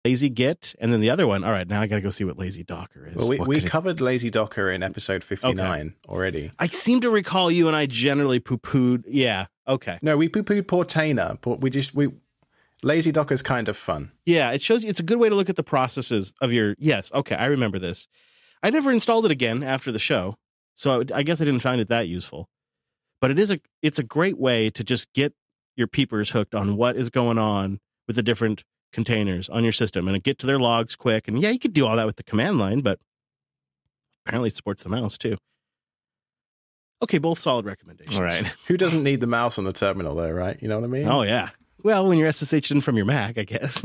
Lazy Git, and then the other one. All right, now I got to go see what Lazy Docker is. Well, we covered Lazy Docker in episode 59 already. I seem to recall you and I generally poo-pooed. Yeah, okay. No, we poo-pooed Portainer, but Lazy Docker is kind of fun. Yeah, it shows you, it's a good way to look at the processes of your, yes, okay, I remember this. I never installed it again after the show, so I guess I didn't find it that useful. But it's a great way to just get your peepers hooked on what is going on with the different containers on your system and get to their logs quick. And yeah, you could do all that with the command line, but apparently it supports the mouse too. Okay, both solid recommendations. All right. Who doesn't need the mouse on the terminal though, right? You know what I mean? Oh, yeah. Well, when you're SSH'd in from your Mac, I guess.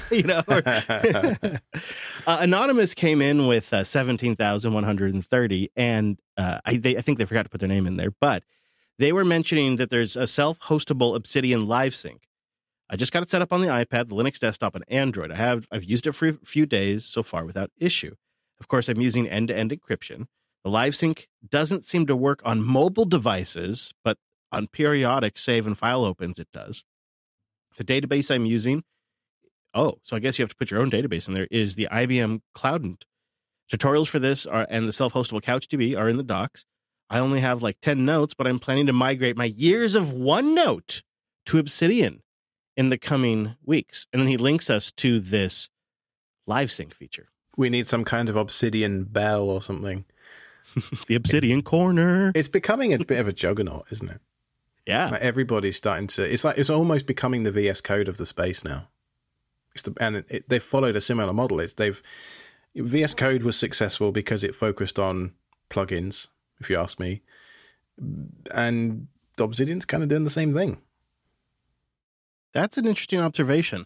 Anonymous came in with 17,130, and I think they forgot to put their name in there, but they were mentioning that there's a self-hostable Obsidian LiveSync. I just got it set up on the iPad, the Linux desktop, and Android. I've used it for a few days so far without issue. Of course, I'm using end-to-end encryption. The LiveSync doesn't seem to work on mobile devices, but on periodic save and file opens, it does. The database I'm using, so I guess you have to put your own database in there, is the IBM Cloud. Tutorials for this and the self-hostable CouchDB are in the docs. I only have like 10 notes, but I'm planning to migrate my years of OneNote to Obsidian in the coming weeks. And then he links us to this LiveSync feature. We need some kind of Obsidian bell or something. The Obsidian Corner. It's becoming a bit of a juggernaut, isn't it? Yeah. Like everybody's starting to... It's almost becoming the VS Code of the space now. They've followed a similar model. VS Code was successful because it focused on plugins, if you ask me. And Obsidian's kind of doing the same thing. That's an interesting observation.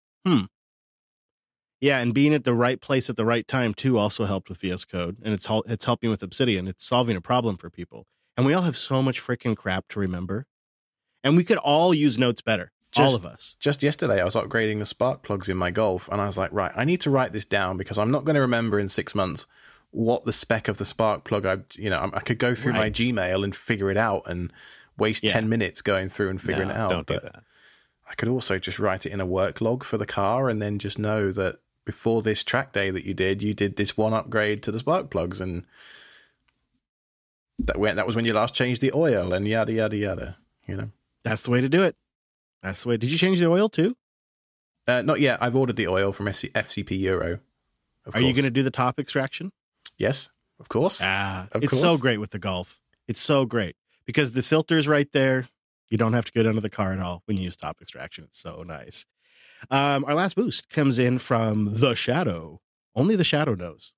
Yeah, and being at the right place at the right time, too, also helped with VS Code. And it's helping with Obsidian. It's solving a problem for people. And we all have so much freaking crap to remember. And we could all use notes better. All of us. Just yesterday, I was upgrading the spark plugs in my Golf. And I was like, right, I need to write this down because I'm not going to remember in 6 months what the spec of the spark plug. I could go through my Gmail and figure it out and waste 10 minutes going through and figuring it out. Don't do that. I could also just write it in a work log for the car and then just know that before this track day that you did this one upgrade to the spark plugs, and that was when you last changed the oil and yada, yada, yada, That's the way to do it. That's the way. Did you change the oil too? Not yet. I've ordered the oil from FCP Euro. Are you going to do the top extraction? Yes, of course. It's so great with the Golf. It's so great because the filter's right there. You don't have to go down to the car at all when you use top extraction. It's so nice. Our last boost comes in from The Shadow. Only The Shadow knows.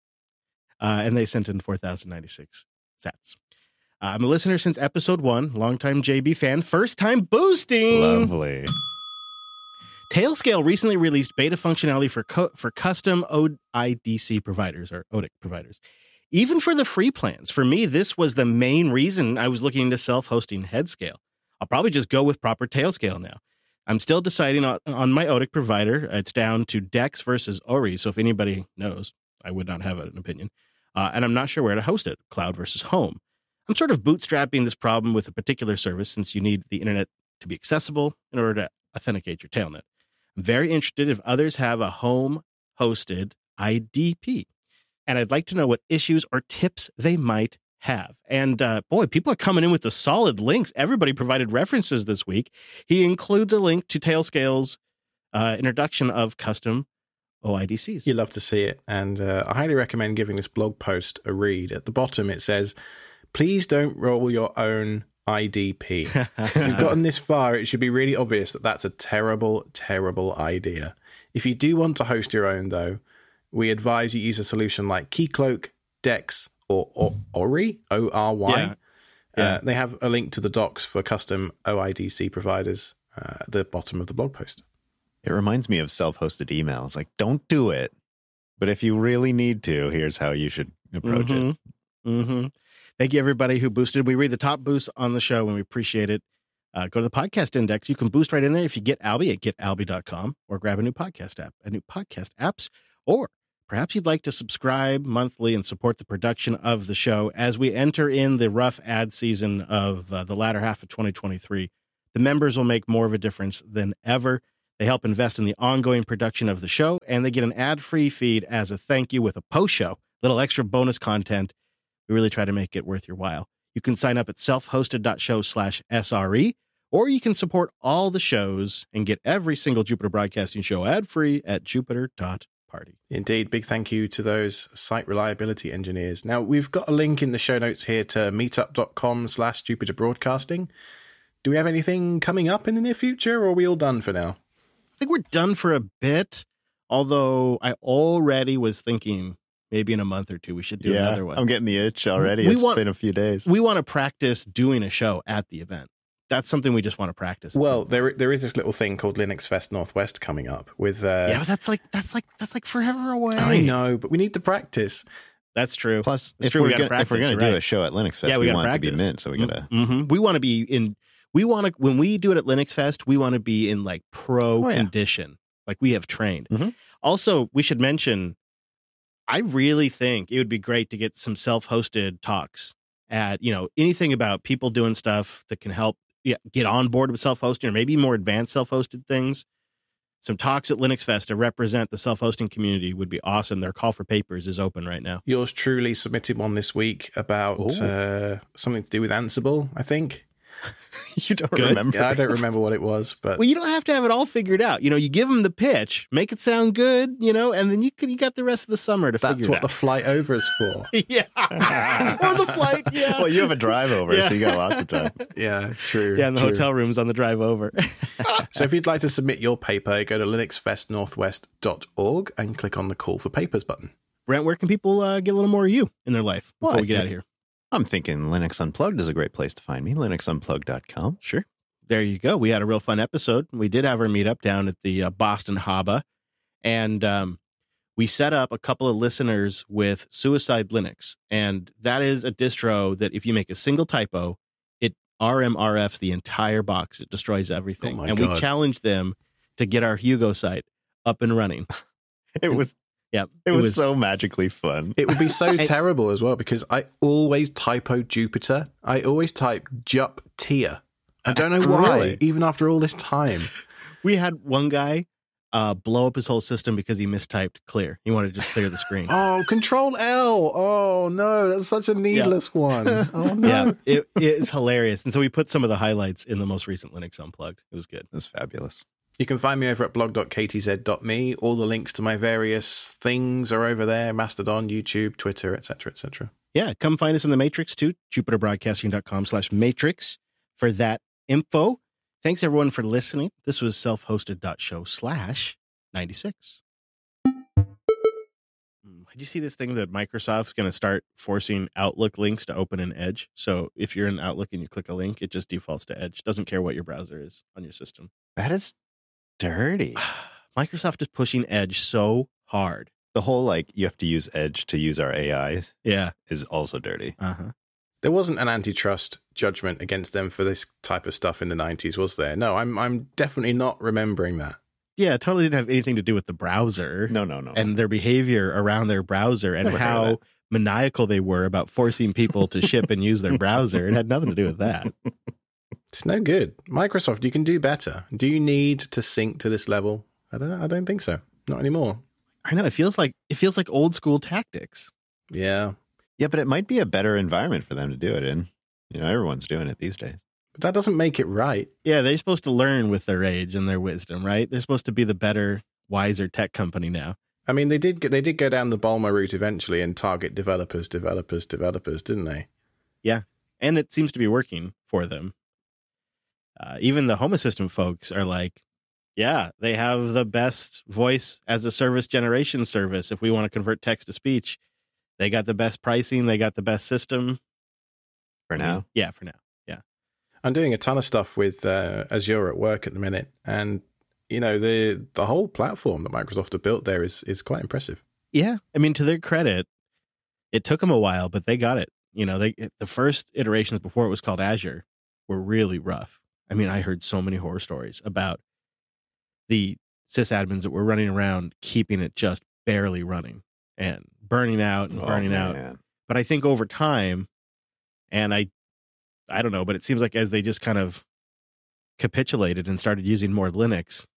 And they sent in 4,096 sats. I'm a listener since episode 1, longtime JB fan, first time boosting. Lovely. Tailscale recently released beta functionality for custom OIDC providers or ODIC providers. Even for the free plans. For me, this was the main reason I was looking into self-hosting Headscale. I'll probably just go with proper Tailscale now. I'm still deciding on my ODIC provider. It's down to Dex versus Ori. So if anybody knows, I would not have an opinion. And I'm not sure where to host it, cloud versus home. I'm sort of bootstrapping this problem with a particular service since you need the internet to be accessible in order to authenticate your Tailnet. I'm very interested if others have a home-hosted IDP. And I'd like to know what issues or tips they might have. And boy, people are coming in with the solid links. Everybody provided references this week. He includes a link to Tailscale's introduction of custom OIDCs. You love to see it. And I highly recommend giving this blog post a read. At the bottom, it says, please don't roll your own IDP. If you've gotten this far, it should be really obvious that that's a terrible, terrible idea. If you do want to host your own, though, we advise you use a solution like Keycloak, Dex, or Ori, O-R-Y. Yeah. They have a link to the docs for custom OIDC providers at the bottom of the blog post. It reminds me of self-hosted email. It's like, don't do it. But if you really need to, here's how you should approach it. Mm-hmm. Thank you, everybody who boosted. We read the top boosts on the show, and we appreciate it. Go to the podcast index. You can boost right in there if you get Alby at getalby.com or grab a new podcast app, apps, or perhaps you'd like to subscribe monthly and support the production of the show as we enter in the rough ad season of the latter half of 2023. The members will make more of a difference than ever. They help invest in the ongoing production of the show, and they get an ad-free feed as a thank you with a post-show, little extra bonus content. We really try to make it worth your while. You can sign up at selfhosted.show/SRE, or you can support all the shows and get every single Jupiter Broadcasting show ad-free at jupiter.party. Indeed. Big thank you to those site reliability engineers. Now, we've got a link in the show notes here to meetup.com/Jupiter Broadcasting. Do we have anything coming up in the near future, or are we all done for now? I think we're done for a bit, although I already was thinking maybe in a month or two we should do another one. I'm getting the itch already. It's been a few days. We want to practice doing a show at the event. That's something we just want to practice. Well, there is this little thing called Linux Fest Northwest coming up with. Yeah, but that's like forever away. I know, but we need to practice. That's true. Plus, It's if true, we're we gotta going to do a show at Linux Fest, we we gotta want it to be practice. mint. So we got to. Mm-hmm. We want to be in. We want to when we do it at Linux Fest. We want to be in like pro condition, like we have trained. Mm-hmm. Also, we should mention. I really think it would be great to get some self-hosted talks at anything about people doing stuff that can help get on board with self-hosting, or maybe more advanced self-hosted things. Some talks at Linux Fest to represent the self-hosting community would be awesome. Their call for papers is open right now. Yours truly submitted one this week about something to do with Ansible, I think. You don't remember? Yeah, I don't remember what it was, but well, you don't have to have it all figured out. You give them the pitch, make it sound good, and then you got the rest of the summer to figure it out. That's what the flight over is for. Yeah, or the flight. Yeah. Well, you have a drive over, so you got lots of time. Yeah, true. Yeah, and the hotel rooms on the drive over. So if you'd like to submit your paper, go to linuxfestnorthwest.org and click on the Call for Papers button. Brent, where can people get a little more of you in their life before we get out of here? I'm thinking Linux Unplugged is a great place to find me. LinuxUnplugged.com. Sure. There you go. We had a real fun episode. We did have our meetup down at the Boston Haba, and we set up a couple of listeners with Suicide Linux, and that is a distro that if you make a single typo, it RMRFs the entire box. It destroys everything. God. We challenged them to get our Hugo site up and running. It was so magically fun. It would be so terrible as well, because I always typo Jupiter. I always type Juptia. I don't know why, Really? even after all this time. We had one guy blow up his whole system because he mistyped clear. He wanted to just clear the screen. Oh, Control L. Oh, no, that's such a needless one. Oh, no. Yeah, it is hilarious. And so we put some of the highlights in the most recent Linux Unplugged. It was good. That's fabulous. You can find me over at blog.ktz.me. All the links to my various things are over there: Mastodon, YouTube, Twitter, etc., etc. Yeah, come find us in the Matrix too, jupiterbroadcasting.com/matrix for that info. Thanks everyone for listening. This was selfhosted.show/96. Did you see this thing that Microsoft's going to start forcing Outlook links to open in Edge? So if you're in Outlook and you click a link, it just defaults to Edge. Doesn't care what your browser is on your system. That is dirty. Microsoft is pushing Edge so hard. The whole, you have to use Edge to use our AI is also dirty. Uh-huh. There wasn't an antitrust judgment against them for this type of stuff in the 90s, was there? No, I'm definitely not remembering that. Yeah, it totally didn't have anything to do with the browser. No. And their behavior around their browser and how maniacal they were about forcing people to ship and use their browser. It had nothing to do with that. It's no good. Microsoft, you can do better. Do you need to sync to this level? I don't know. I don't think so. Not anymore. I know. It feels like old school tactics. Yeah. Yeah, but it might be a better environment for them to do it in. Everyone's doing it these days. But that doesn't make it right. Yeah, they're supposed to learn with their age and their wisdom, right? They're supposed to be the better, wiser tech company now. I mean, they did go down the Bulma route eventually and target developers, didn't they? Yeah, and it seems to be working for them. Even the Home Assistant folks are like, yeah, they have the best voice as a service generation service. If we want to convert text to speech, they got the best pricing. They got the best system. For now? Yeah, for now. Yeah. I'm doing a ton of stuff with Azure at work at the minute. And, the whole platform that Microsoft have built there is quite impressive. Yeah. I mean, to their credit, it took them a while, but they got it. The first iterations before it was called Azure were really rough. I mean, I heard so many horror stories about the sysadmins that were running around keeping it just barely running and burning out. But I think over time, and I don't know, but it seems like as they just kind of capitulated and started using more Linux,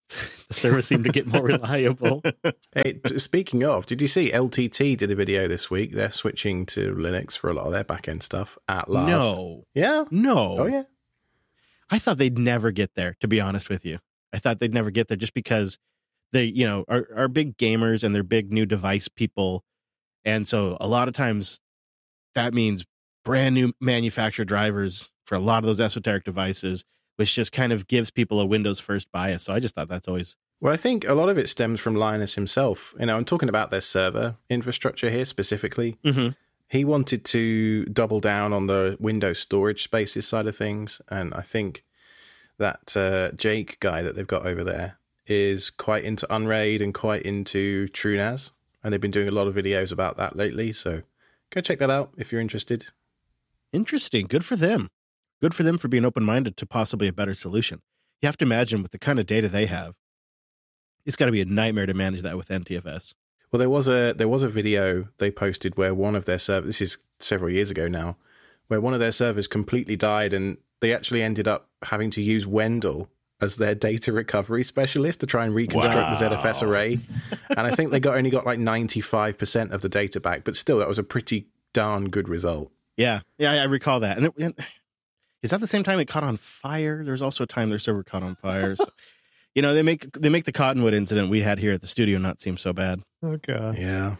The servers seem to get more reliable. Hey, speaking of, did you see LTT did a video this week? They're switching to Linux for a lot of their backend stuff at last. No. Yeah. No. Oh, yeah. I thought they'd never get there, to be honest with you. I thought they'd never get there just because they, are big gamers and they're big new device people. And so a lot of times that means brand new manufactured drivers for a lot of those esoteric devices, which just kind of gives people a Windows first bias. So I just thought that's always... Well, I think a lot of it stems from Linus himself. I'm talking about their server infrastructure here specifically. Mm-hmm. He wanted to double down on the Windows storage spaces side of things. And I think that Jake guy that they've got over there is quite into Unraid and quite into TrueNAS. And they've been doing a lot of videos about that lately. So go check that out if you're interested. Interesting. Good for them. Good for them for being open-minded to possibly a better solution. You have to imagine with the kind of data they have, it's got to be a nightmare to manage that with NTFS. Well, there was a video they posted where one of their servers, this is several years ago now, where one of their servers completely died and they actually ended up having to use Wendell as their data recovery specialist to try and reconstruct the ZFS array. And I think they only got like 95% of the data back, but still that was a pretty darn good result. Yeah, I recall that. And is that the same time it caught on fire? There was also a time their server caught on fire. So, they make the Cottonwood incident we had here at the studio not seem so bad. Oh God. Yeah.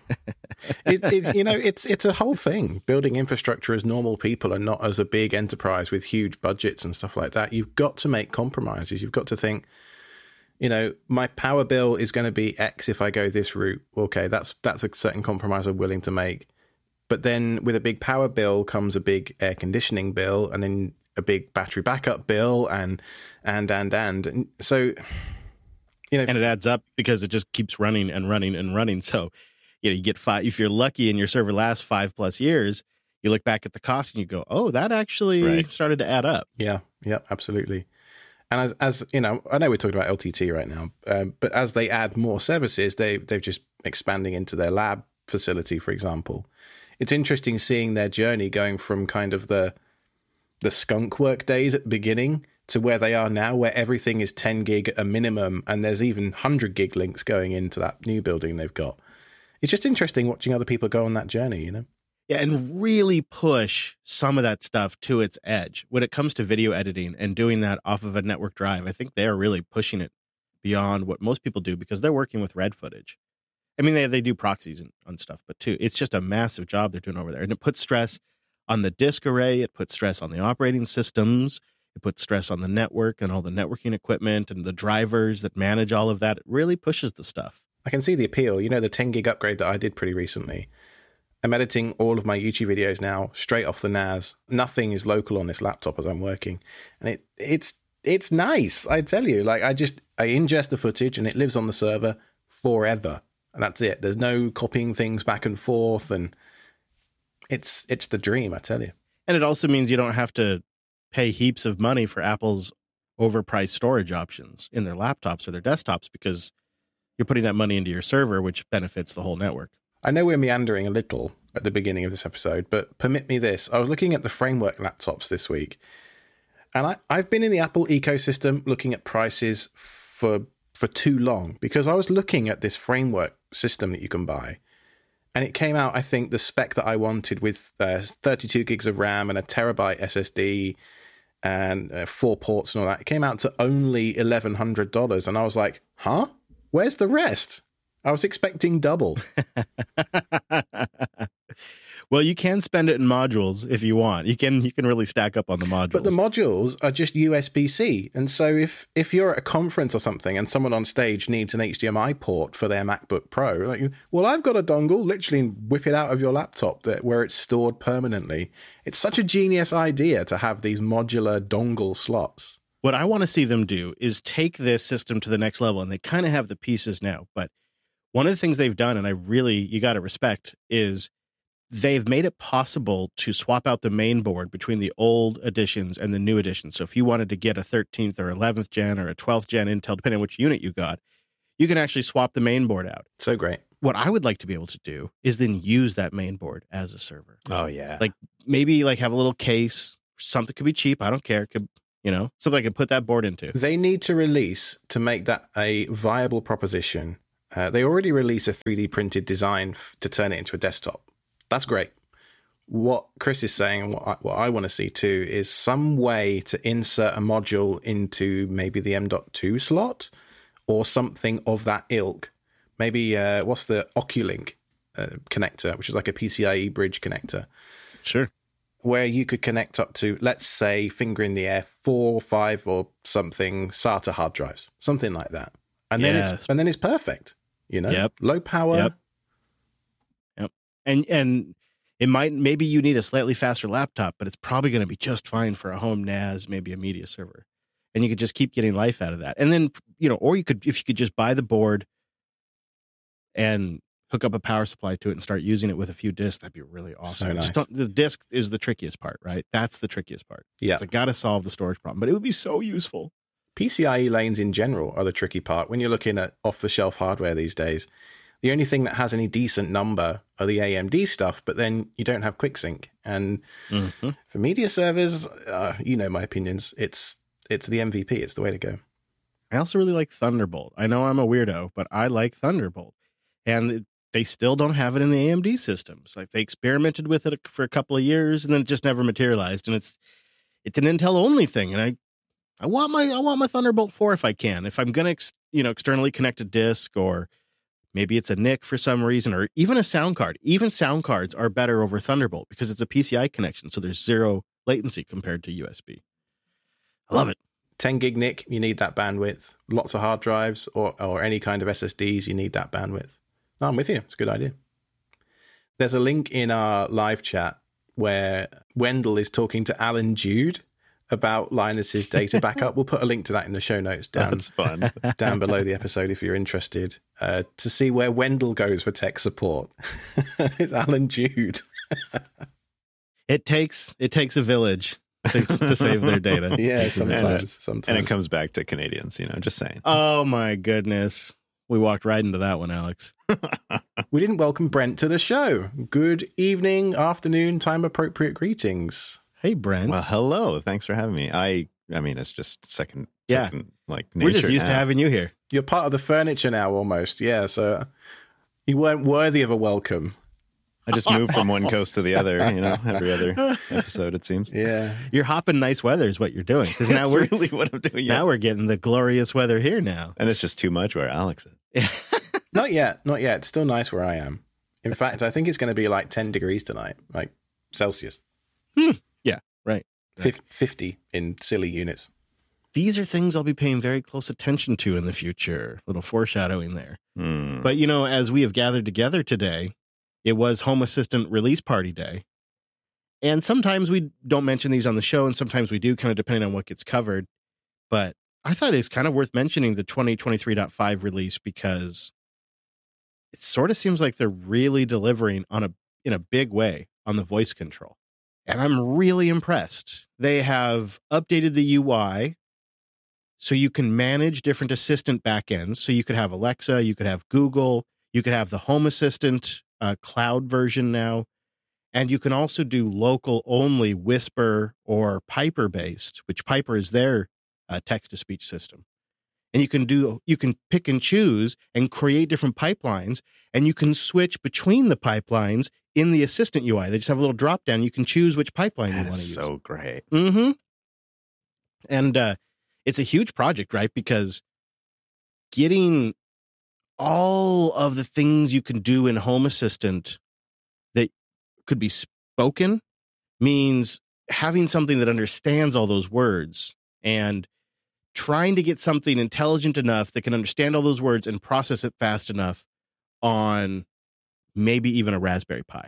It's a whole thing. Building infrastructure as normal people and not as a big enterprise with huge budgets and stuff like that. You've got to make compromises. You've got to think, my power bill is going to be X if I go this route. Okay, that's a certain compromise I'm willing to make. But then with a big power bill comes a big air conditioning bill, and then a big battery backup bill, and so, and it adds up because it just keeps running and running and running. So, you get 5. If you're lucky and your server lasts 5+ years, you look back at the cost and you go, "Oh, that actually started to add up." Yeah, absolutely. And as I know we're talking about LTT right now, but as they add more services, they're just expanding into their lab facility, for example. It's interesting seeing their journey going from kind of the skunk work days at the beginning to where they are now, where everything is 10 gig a minimum, and there's even 100 gig links going into that new building they've got. It's just interesting watching other people go on that journey, Yeah, and really push some of that stuff to its edge. When it comes to video editing and doing that off of a network drive, I think they're really pushing it beyond what most people do because they're working with RED footage. I mean, they do proxies on stuff, but too, it's just a massive job they're doing over there. And it puts stress on the disk array. It puts stress on the operating systems. It puts stress on the network and all the networking equipment and the drivers that manage all of that. It really pushes the stuff. I can see the appeal. The 10 gig upgrade that I did pretty recently. I'm editing all of my YouTube videos now straight off the NAS. Nothing is local on this laptop as I'm working. And it's nice, I tell you. Like, I ingest the footage and it lives on the server forever. And that's it. There's no copying things back and forth, and it's the dream, I tell you. And it also means you don't have to pay heaps of money for Apple's overpriced storage options in their laptops or their desktops because you're putting that money into your server, which benefits the whole network. I know we're meandering a little at the beginning of this episode, but permit me this. I was looking at the Framework laptops this week, and I've been in the Apple ecosystem looking at prices for too long because I was looking at this Framework system that you can buy, and it came out, I think, the spec that I wanted with 32 gigs of RAM and a terabyte SSD and 4 ports and all that. It came out to only $1,100, and I was like, huh? Where's the rest? I was expecting double. Well, you can spend it in modules if you want. You can really stack up on the modules. But the modules are just USB-C. And so if you're at a conference or something and someone on stage needs an HDMI port for their MacBook Pro, well, I've got a dongle, literally whip it out of your laptop where it's stored permanently. It's such a genius idea to have these modular dongle slots. What I want to see them do is take this system to the next level, and they kind of have the pieces now. But one of the things they've done, and you got to respect, is they've made it possible to swap out the main board between the old editions and the new editions. So if you wanted to get a 13th or 11th gen or a 12th gen Intel, depending on which unit you got, you can actually swap the main board out. So great. What I would like to be able to do is then use that main board as a server. Oh, yeah. Like maybe have a little case. Something could be cheap. I don't care. something I could put that board into. They need to release, to make that a viable proposition. They already release a 3D printed design to turn it into a desktop. That's great. What Chris is saying, and what I want to see too, is some way to insert a module into maybe the M.2 slot or something of that ilk. Maybe what's the Oculink connector, which is like a PCIe bridge connector. Sure. Where you could connect up to, let's say, finger in the air, 4, 5 or something SATA hard drives, something like that. And then it's perfect. Yep. Low power. Yep. And maybe you need a slightly faster laptop, but it's probably going to be just fine for a home NAS, maybe a media server. And you could just keep getting life out of that. And then, or if you could just buy the board and hook up a power supply to it and start using it with a few disks, that'd be really awesome. So nice. The disk is the trickiest part, right? That's the trickiest part. Yeah. It's got to solve the storage problem, but it would be so useful. PCIe lanes in general are the tricky part. When you're looking at off-the-shelf hardware these days, the only thing that has any decent number are the AMD stuff, but then you don't have QuickSync. And for media servers, my opinions, it's the MVP. It's the way to go. I also really like Thunderbolt. I know I'm a weirdo, but I like Thunderbolt. And they still don't have it in the AMD systems. Like, they experimented with it for a couple of years and then it just never materialized. And it's an Intel only thing. And I want my Thunderbolt 4 if I can. If I'm going to, externally connect a disk, or maybe it's a NIC for some reason, or even a sound card. Even sound cards are better over Thunderbolt because it's a PCI connection. So there's zero latency compared to USB. I love it. 10 gig NIC, you need that bandwidth. Lots of hard drives or any kind of SSDs, you need that bandwidth. No, I'm with you. It's a good idea. There's a link in our live chat where Wendell is talking to Alan Jude about Linus's data backup. We'll put a link to that in the show notes That's fun. down below the episode if you're interested to see where Wendell goes for tech support. It's Alan Jude. It takes a village to save their data. Yeah, sometimes. And it comes back to Canadians, just saying. Oh my goodness. We walked right into that one, Alex. We didn't welcome Brent to the show. Good evening, afternoon, time appropriate greetings. Hey, Brent. Well, hello. Thanks for having me. I mean, it's just second like nature. We're just used to having you here. You're part of the furniture now, almost. Yeah, so you weren't worthy of a welcome. I just moved from one coast to the other, every other episode, it seems. Yeah. You're hopping nice weather is what you're doing. Because now That's really what I'm doing. Now we're getting the glorious weather here now. And it's just too much where Alex is. Not yet. It's still nice where I am. In fact, I think it's going to be like 10 degrees tonight, like Celsius. Yeah, right. 50 in silly units. These are things I'll be paying very close attention to in the future. Little foreshadowing there. But, as we have gathered together today, it was Home Assistant Release Party Day. And sometimes we don't mention these on the show, and sometimes we do, kind of depending on what gets covered. But I thought it's kind of worth mentioning the 2023.5 release because it sort of seems like they're really delivering in a big way on the voice control. And I'm really impressed. They have updated the UI so you can manage different assistant backends. So you could have Alexa, you could have Google, you could have the Home Assistant cloud version now. And you can also do local only Whisper or Piper based, which Piper is their text to speech system. And you can pick and choose and create different pipelines, and you can switch between the pipelines in the assistant UI. They just have a little drop down. You can choose which pipeline you want to use. So great. Mm-hmm. And it's a huge project, right? Because getting all of the things you can do in Home Assistant that could be spoken means having something that understands all those words and trying to get something intelligent enough that can understand all those words and process it fast enough on maybe even a Raspberry Pi.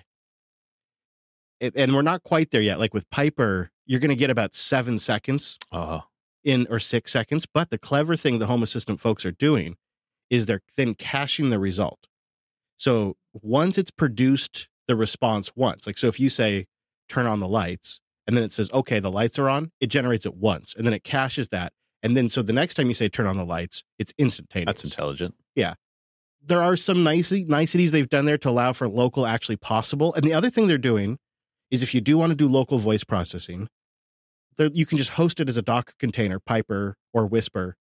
And we're not quite there yet. Like with Piper, you're going to get about 7 seconds or 6 seconds. But the clever thing the Home Assistant folks are doing is they're then caching the result. So once it's produced the response once, like, so if you say, turn on the lights, and then it says, okay, the lights are on, it generates it once, and then it caches that. And then, so the next time you say, turn on the lights, it's instantaneous. That's intelligent. Yeah. There are some niceties they've done there to allow for local actually possible. And the other thing they're doing is if you do want to do local voice processing, You can just host it as a Docker container, Piper or Whisper,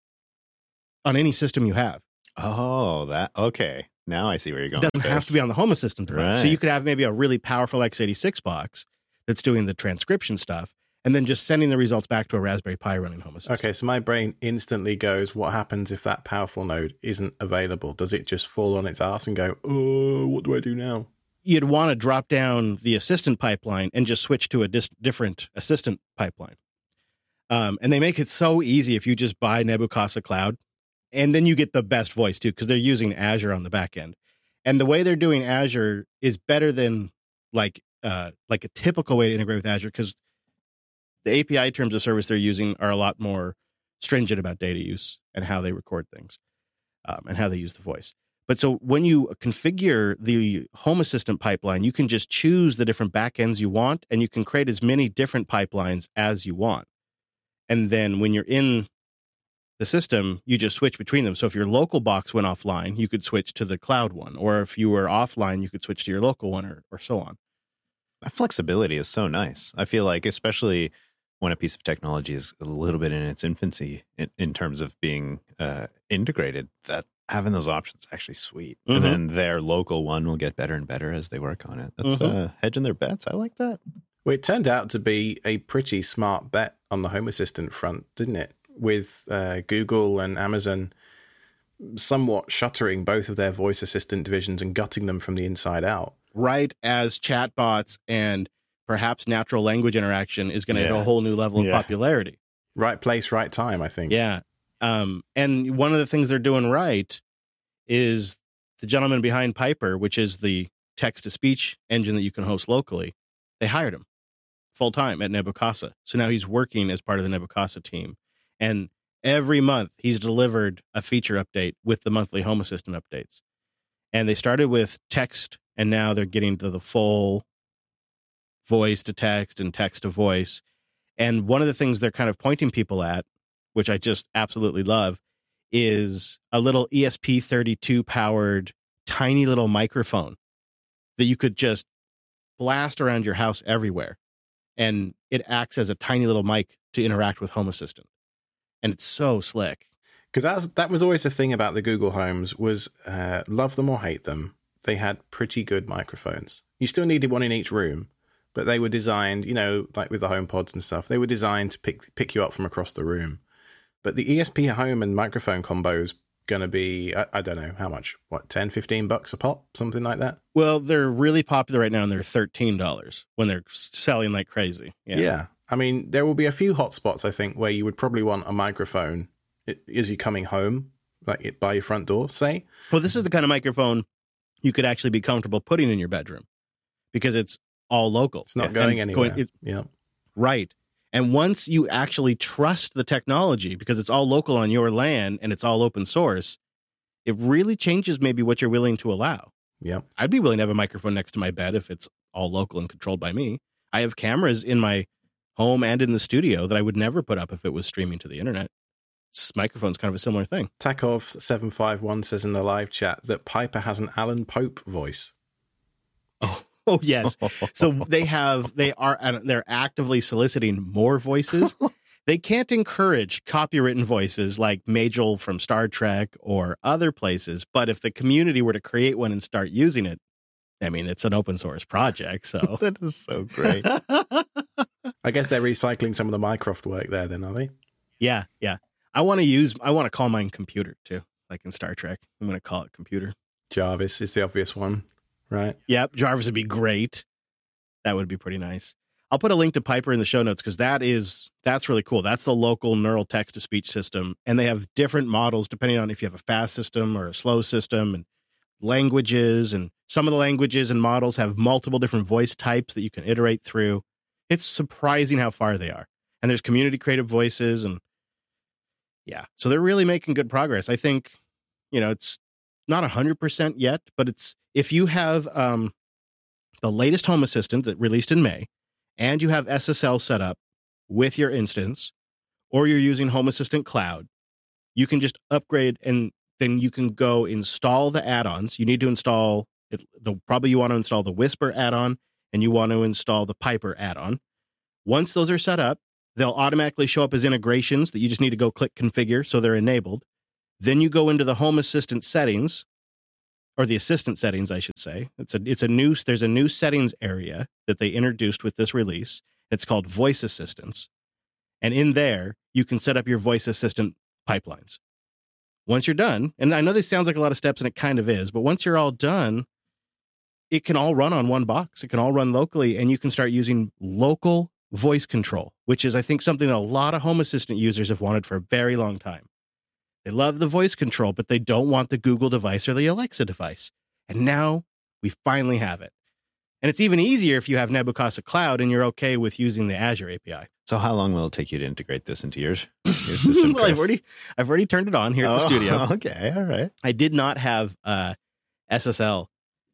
on any system you have. Oh, okay. Now I see where you're going. It doesn't have to be on the Home Assistant device. Right. So you could have maybe a really powerful x86 box that's doing the transcription stuff, and then just sending the results back to a Raspberry Pi running Home Assistant. Okay, so my brain instantly goes, what happens if that powerful node isn't available? Does it just fall on its ass and go, oh, what do I do now? You'd want to drop down the assistant pipeline and just switch to a different assistant pipeline. And they make it so easy if you just buy Nebu Casa Cloud, and then you get the best voice too, because they're using Azure on the back end. And the way they're doing Azure is better than like a typical way to integrate with Azure, because the API terms of service they're using are a lot more stringent about data use and how they record things, and how they use the voice. But so when you configure the Home Assistant pipeline, you can just choose the different backends you want, and you can create as many different pipelines as you want. And then when you're in the system, you just switch between them. So if your local box went offline, you could switch to the cloud one. Or if you were offline, you could switch to your local one, or so on. That flexibility is so nice. I feel like, especially when a piece of technology is a little bit in its infancy in terms of being integrated, that having those options is actually sweet. Mm-hmm. And then their local one will get better and better as they work on it. That's hedging their bets. I like that. Well, it turned out to be a pretty smart bet on the Home Assistant front, didn't it? With Google and Amazon somewhat shuttering both of their voice assistant divisions and gutting them from the inside out. Right as chatbots and perhaps natural language interaction is going to hit a whole new level of popularity. Right place, right time, I think. Yeah. And one of the things they're doing right is the gentleman behind Piper, which is the text-to-speech engine that you can host locally. They hired him full-time at Nebu Casa. So now he's working as part of the Nebu Casa team. And every month he's delivered a feature update with the monthly Home Assistant updates. And they started with text, and now they're getting to the full voice to text and text to voice. And one of the things they're kind of pointing people at, which I just absolutely love, is a little ESP32 powered tiny little microphone that you could just blast around your house everywhere. And it acts as a tiny little mic to interact with Home Assistant. And it's so slick. Because that was always the thing about the Google Homes was love them or hate them, they had pretty good microphones. You still needed one in each room, but they were designed, like with the HomePods and stuff, they were designed to pick you up from across the room. But the ESP Home and microphone combo is going to be, I don't know how much, what, $10, $15 a pop, something like that? Well, they're really popular right now, and they're $13 when they're selling like crazy. Yeah. I mean, there will be a few hotspots, I think, where you would probably want a microphone as you're coming home, like by your front door, say. Well, this is the kind of microphone you could actually be comfortable putting in your bedroom because it's all local. It's not going anywhere. Yeah. Right. And once you actually trust the technology, because it's all local on your LAN and it's all open source, it really changes maybe what you're willing to allow. Yep. I'd be willing to have a microphone next to my bed if it's all local and controlled by me. I have cameras in my home and in the studio that I would never put up if it was streaming to the internet. This microphone's kind of a similar thing. Takov751 says in the live chat that Piper has an Alan Pope voice. Oh yes. So they're actively soliciting more voices. They can't encourage copywritten voices like Majel from Star Trek or other places, but if the community were to create one and start using it, I mean, it's an open source project, so That is so great. I guess they're recycling some of the Mycroft work there then, are they? Yeah. I want to call mine computer too, like in Star Trek. I'm going to call it computer. Jarvis is the obvious one, right? Yep, Jarvis would be great. That would be pretty nice. I'll put a link to Piper in the show notes because that's really cool. That's the local neural text-to-speech system, and they have different models depending on if you have a fast system or a slow system, and languages, and some of the languages and models have multiple different voice types that you can iterate through. It's surprising how far they are. And there's community-created voices, and yeah, so they're really making good progress. I think, it's not 100% yet, but if you have the latest Home Assistant that released in May, and you have SSL set up with your instance, or you're using Home Assistant Cloud, you can just upgrade, and then you can go install the add-ons. You need to install it. Probably you want to install the Whisper add-on, and you want to install the Piper add-on. Once those are set up, They'll automatically show up as integrations that you just need to go click configure so they're enabled. Then you go into the Home Assistant settings, or the assistant settings, I should say. There's a new settings area that they introduced with this release. It's called Voice Assistants. And in there, you can set up your voice assistant pipelines. Once you're done, and I know this sounds like a lot of steps, and it kind of is, but once you're all done, it can all run on one box. It can all run locally, and you can start using local voice control, which is, I think, something that a lot of Home Assistant users have wanted for a very long time. They love the voice control, but they don't want the Google device or the Alexa device. And now we finally have it. And it's even easier if you have Nebuchadnezzar Cloud and you're okay with using the Azure API. So how long will it take you to integrate this into your system? Well, I've already turned it on here at the studio. Okay, all right. I did not have SSL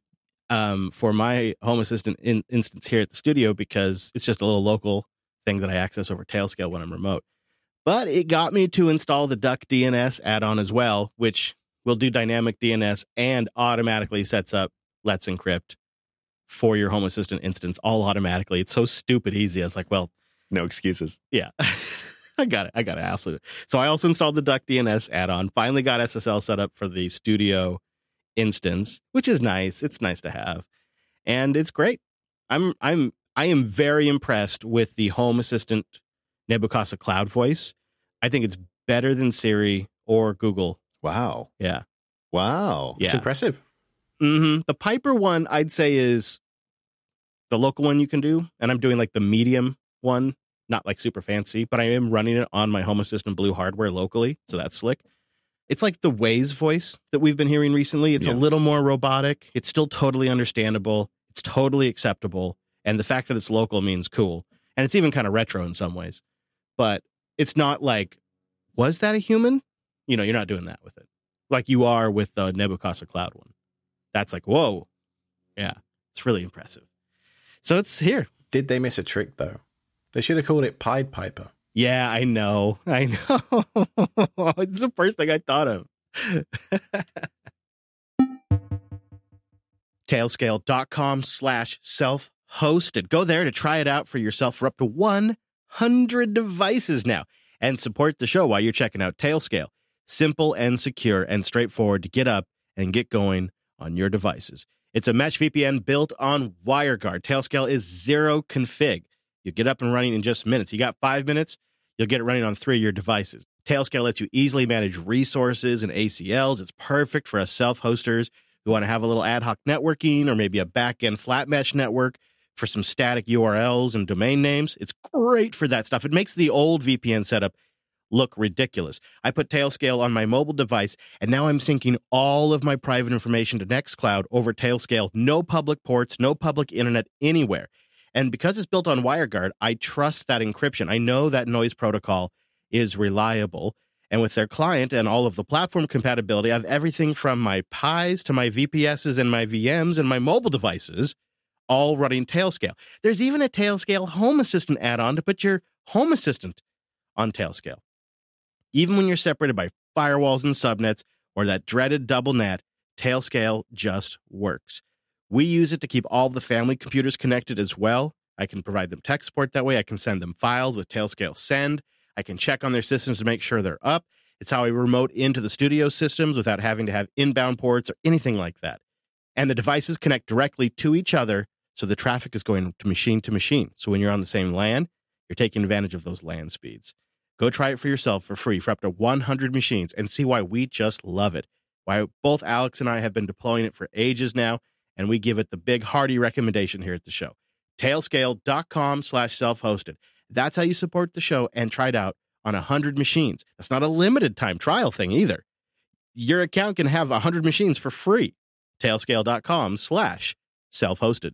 for my Home Assistant instance here at the studio because it's just a little local thing that I access over Tailscale when I'm remote. But it got me to install the Duck DNS add-on as well, which will do dynamic DNS and automatically sets up Let's Encrypt for your Home Assistant instance all automatically. It's so stupid easy. I was like, well, no excuses. Yeah, I got it. Absolutely. So I also installed the Duck DNS add-on. Finally got SSL set up for the studio instance, which is nice. It's nice to have, and it's great. I am very impressed with the Home Assistant Nebuchadnezzar Cloud voice. I think it's better than Siri or Google. Wow. Yeah. Wow. Yeah. It's impressive. Mm-hmm. The Piper one, I'd say, is the local one you can do. And I'm doing like the medium one, not like super fancy, but I am running it on my Home Assistant Blue hardware locally. So that's slick. It's like the Waze voice that we've been hearing recently. It's a little more robotic. It's still totally understandable. It's totally acceptable. And the fact that it's local means cool. And it's even kind of retro in some ways. But it's not like, was that a human? You know, you're not doing that with it. Like you are with the Nebuchadnezzar Cloud one. That's like, whoa. Yeah, it's really impressive. So it's here. Did they miss a trick, though? They should have called it Pied Piper. Yeah, I know. It's the first thing I thought of. Tailscale.com/self-hosted. Go there to try it out for yourself for up to 100 devices now and support the show while you're checking out Tailscale. Simple and secure and straightforward to get up and get going on your devices. It's a mesh VPN built on WireGuard. Tailscale is zero config. You get up and running in just minutes. You got 5 minutes, you'll get it running on 3 of your devices. Tailscale lets you easily manage resources and ACLs. It's perfect for us self-hosters who want to have a little ad hoc networking or maybe a back-end flat mesh network for some static URLs and domain names. It's great for that stuff. It makes the old VPN setup look ridiculous. I put Tailscale on my mobile device, and now I'm syncing all of my private information to Nextcloud over Tailscale. No public ports, no public internet anywhere. And because it's built on WireGuard, I trust that encryption. I know that noise protocol is reliable. And with their client and all of the platform compatibility, I have everything from my Pis to my VPSs and my VMs and my mobile devices all running Tailscale. There's even a Tailscale Home Assistant add-on to put your Home Assistant on Tailscale. Even when you're separated by firewalls and subnets or that dreaded double net, Tailscale just works. We use it to keep all the family computers connected as well. I can provide them tech support that way. I can send them files with Tailscale Send. I can check on their systems to make sure they're up. It's how I remote into the studio systems without having to have inbound ports or anything like that. And the devices connect directly to each other, so the traffic is going to machine. So when you're on the same LAN, you're taking advantage of those LAN speeds. Go try it for yourself for free for up to 100 machines and see why we just love it. Why both Alex and I have been deploying it for ages now, and we give it the big hearty recommendation here at the show. Tailscale.com/self-hosted. That's how you support the show and try it out on 100 machines. That's not a limited time trial thing either. Your account can have 100 machines for free. Tailscale.com/self-hosted.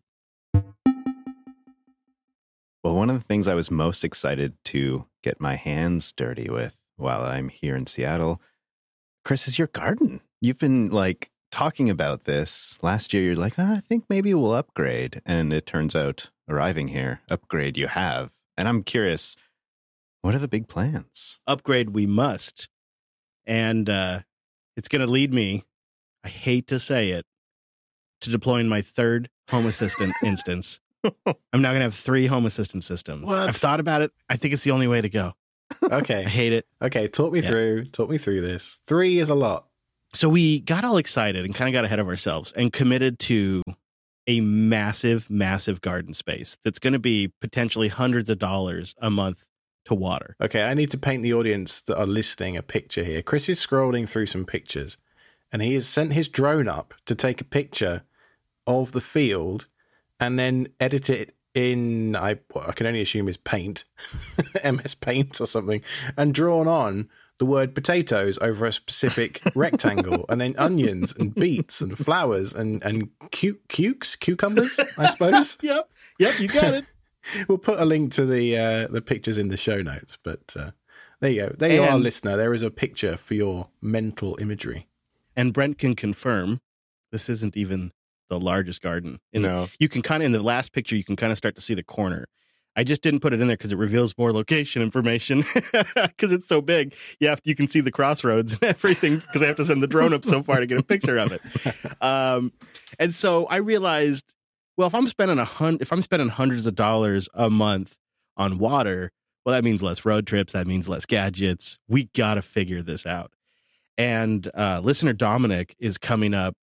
Well, one of the things I was most excited to get my hands dirty with while I'm here in Seattle, Chris, is your garden. You've been like talking about this last year. You're like, I think maybe we'll upgrade. And it turns out arriving here, upgrade you have. And I'm curious, what are the big plans? Upgrade we must. And it's going to lead me, I hate to say it, to deploying my third Home Assistant instance I'm now going to have 3 Home Assistant systems. What? I've thought about it. I think it's the only way to go. Okay. I hate it. Okay, talk me through this. 3 is a lot. So we got all excited and kind of got ahead of ourselves and committed to a massive, massive garden space that's going to be potentially hundreds of dollars a month to water. Okay, I need to paint the audience that are listening a picture here. Chris is scrolling through some pictures, and he has sent his drone up to take a picture of the field and then edit it in, I can only assume is Paint, MS Paint or something, and drawn on the word potatoes over a specific rectangle, and then onions and beets and flowers and cucumbers, I suppose. Yep, you got it. We'll put a link to the pictures in the show notes, but there you go. There you are, listener. There is a picture for your mental imagery. And Brent can confirm this isn't even the largest garden. No. You can kind of, in the last picture, you can kind of start to see the corner. I just didn't put it in there because it reveals more location information because it's so big. You can see the crossroads and everything because I have to send the drone up so far to get a picture of it. And so I realized, well, if I'm spending hundreds of dollars a month on water, well, that means less road trips. That means less gadgets. We got to figure this out. And listener Dominic is coming up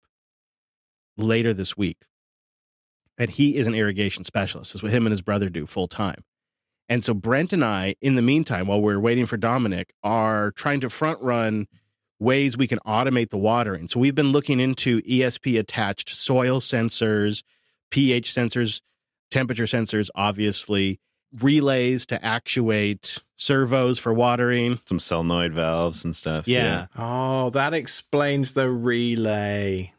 later this week. And he is an irrigation specialist. That's what him and his brother do full time. And so Brent and I, in the meantime, while we're waiting for Dominic, are trying to front run ways we can automate the watering. So we've been looking into ESP attached soil sensors, pH sensors, temperature sensors, obviously, relays to actuate servos for watering. Some solenoid valves and stuff. Yeah. Oh, that explains the relay.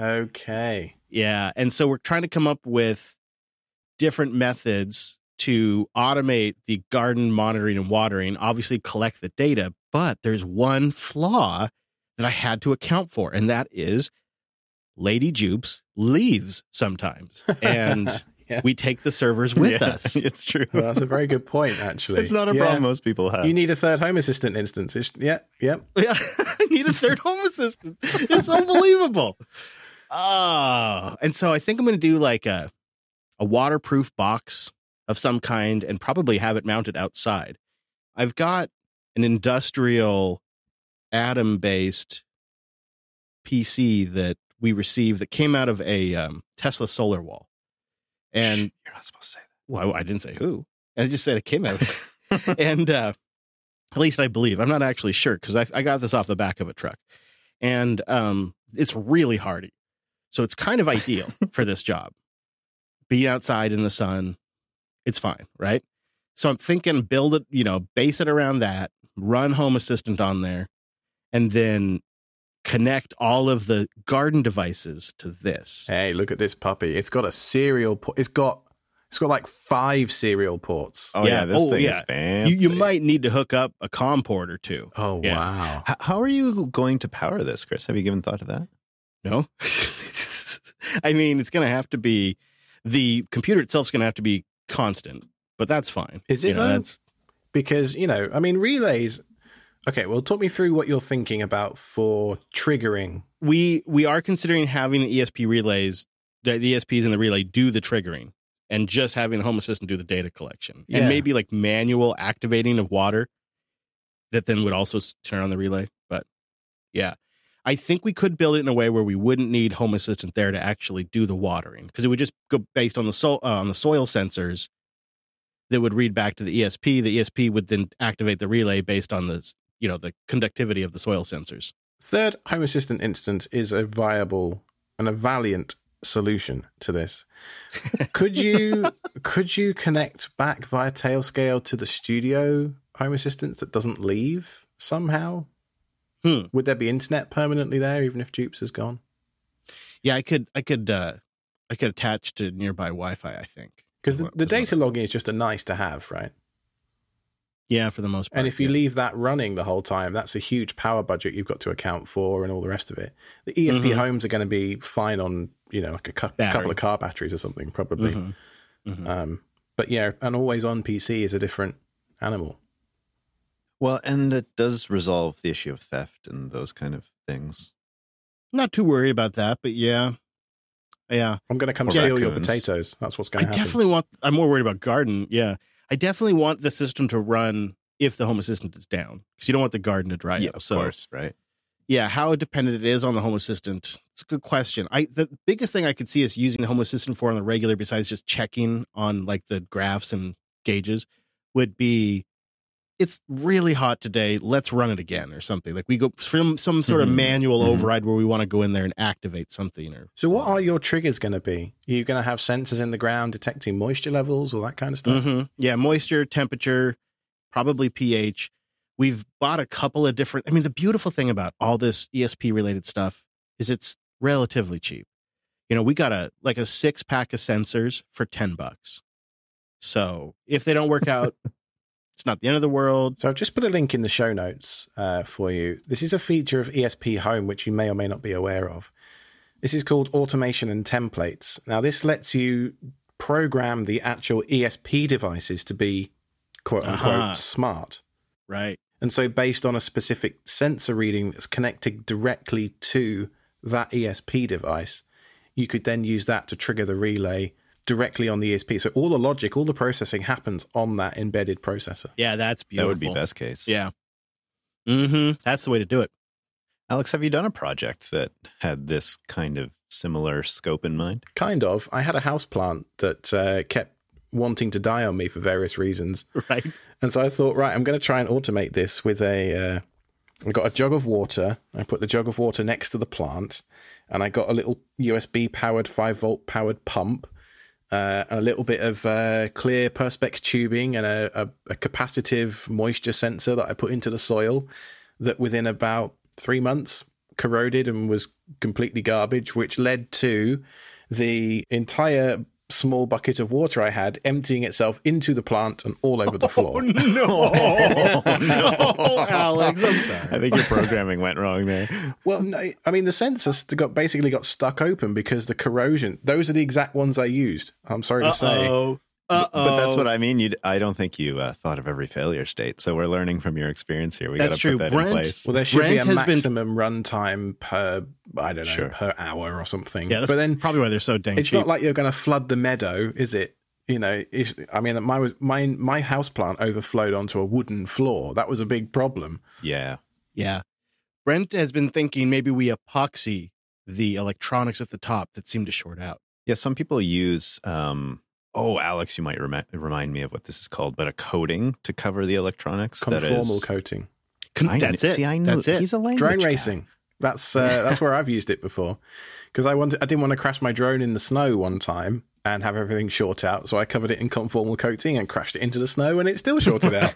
Okay. Yeah. And so we're trying to come up with different methods to automate the garden monitoring and watering, obviously collect the data. But there's one flaw that I had to account for, and that is Lady Jupes leaves sometimes. And Yeah. we take the servers with us. It's true. Well, that's a very good point, actually. It's not a problem most people have. You need a third Home Assistant instance. Yep. Yeah, I need a third Home Assistant. It's unbelievable. And so I think I'm going to do like a waterproof box of some kind and probably have it mounted outside. I've got an industrial Atom-based PC that we received that came out of a Tesla solar wall. And you're not supposed to say that. Well, I didn't say who. I just said it came out of it. And at least I believe. I'm not actually sure because I got this off the back of a truck. And it's really hardy. So it's kind of ideal for this job. Be outside in the sun. It's fine, right? So I'm thinking build it, base it around that, run Home Assistant on there, and then connect all of the garden devices to this. Hey, look at this puppy. It's got a serial port. It's got like 5 serial ports. Oh, yeah. This thing is fancy. You might need to hook up a COM port or two. Oh, Yeah. wow. How are you going to power this, Chris? Have you given thought to that? No? I mean, it's going to have to be, the computer itself's going to have to be constant, but that's fine. Is it, though? Because, relays... Okay, well, talk me through what you're thinking about for triggering. We are considering having the ESP relays, the ESPs in the relay do the triggering, and just having the Home Assistant do the data collection. Yeah. And maybe like manual activating of water that then would also turn on the relay. But yeah, I think we could build it in a way where we wouldn't need Home Assistant there to actually do the watering, because it would just go based on the soil sensors that would read back to the ESP. The ESP would then activate the relay based on the conductivity of the soil sensors. Third Home Assistant instance is a viable and a valiant solution to this. Could you connect back via Tailscale to the studio Home Assistant that doesn't leave somehow? Would there be internet permanently there, even if Jupes is gone? Yeah, I could attach to nearby Wi-Fi, I think. Because the data logging is just a nice to have, right? Yeah, for the most part. And if you leave that running the whole time, that's a huge power budget you've got to account for and all the rest of it. The ESP homes are going to be fine on, like a couple of car batteries or something, probably. But yeah, an always-on PC is a different animal. Well, and it does resolve the issue of theft and those kind of things. Not too worried about that, but yeah. Yeah. I'm going to come Or steal your raccoons. potatoes. That's what's going I to happen. definitely want, I'm more worried about garden. Yeah. I definitely want the system to run if the Home Assistant is down because you don't want the garden to dry Yeah, up. of So, course, right? yeah, how dependent it is on the Home Assistant. It's a good question. The biggest thing I could see us using the Home Assistant for on the regular, besides just checking on like the graphs and gauges, would be it's really hot today. Let's run it again or something. Like we go from some sort of Mhm. manual Mhm. override where we want to go in there and activate something. Or So what are your triggers going to be? Are you going to have sensors in the ground detecting moisture levels, all that kind of stuff? Yeah, moisture, temperature, probably pH. We've bought a couple of different. I mean, the beautiful thing about all this ESP related stuff is it's relatively cheap. You know, we got a 6-pack of sensors for $10. So if they don't work out, it's not the end of the world. So I've just put a link in the show notes for you. This is a feature of ESP Home, which you may or may not be aware of. This is called Automation and Templates. Now, this lets you program the actual ESP devices to be quote-unquote smart. Right. And so based on a specific sensor reading that's connected directly to that ESP device, you could then use that to trigger the relay directly on the ESP. So all the logic, all the processing happens on that embedded processor. Yeah, that's beautiful. That would be best case. Yeah. That's the way to do it. Alex, have you done a project that had this kind of similar scope in mind? Kind of. I had a houseplant that kept wanting to die on me for various reasons. Right. And so I thought, right, I'm going to try and automate this with I got a jug of water. I put the jug of water next to the plant, and I got a little USB powered 5-volt powered pump, a little bit of clear Perspex tubing, and a capacitive moisture sensor that I put into the soil that within about 3 months corroded and was completely garbage, which led to the entire small bucket of water I had emptying itself into the plant and all over the floor. No, Alex, I'm sorry. I think your programming went wrong there. Well, no, I mean, the sensors basically got stuck open because the corrosion, those are the exact ones I used. I'm sorry to say. But that's what I mean. I don't think you thought of every failure state. So we're learning from your experience here. We got That's to put true. that Brent- in place. Well, there should be Brent a has been- maximum runtime per, I don't know, Sure. per hour or something. Yeah, that's but then probably why they're so dang it's cheap. not like you're going to flood the meadow, is it? You know, I mean, my house plant overflowed onto a wooden floor. That was a big problem. Yeah. Yeah. Brent has been thinking maybe we epoxy the electronics at the top that seem to short out. Yeah. Some people use, Alex, you might remind me of what this is called, but a coating to cover the electronics. Conformal coating. That's it. See, I know. That's it. He's a language Drone guy. racing. That's where I've used it before. Because I didn't want to crash my drone in the snow one time and have everything short out. So I covered it in conformal coating and crashed it into the snow, and it still shorted out.